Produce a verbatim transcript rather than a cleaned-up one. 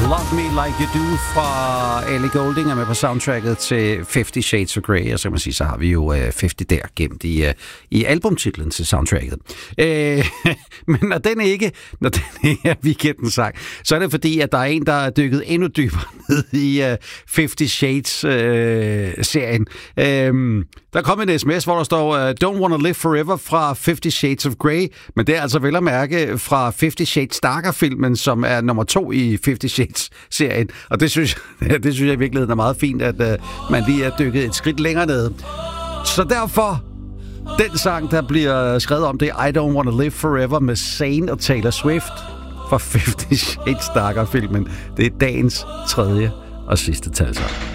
Love Me Like You Do fra Ellie Goulding er med på soundtracket til Fifty Shades of Grey, og så kan man sige, så har vi jo uh, halvtreds der gemt i, uh, i albumtitlen til soundtracket. Uh, men når den ikke, når den ikke er weekendens sang, så er det fordi, at der er en, der er dykket endnu dybere ned i uh, Fifty Shades-serien. Uh, uh, der kom en sms, hvor der står uh, Don't Wanna Live Forever fra Fifty Shades of Grey, men det er altså vel at mærke fra Fifty Shades Darker-filmen, som er nummer to i Fifty Shades-serien. Og det synes jeg, det synes jeg i virkeligheden er meget fint, at uh, man lige er dykket et skridt længere ned. Så derfor, den sang, der bliver skrevet om det, I Don't Wanna Live Forever med Zayn og Taylor Swift fra Fifty Shades Darker-filmen. Det er dagens tredje og sidste talsang.